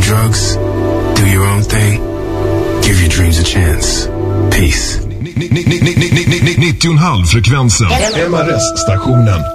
drugs, do your own thing, give your dreams a chance. Peace. 90,5 frekvensen. MRS-stationen.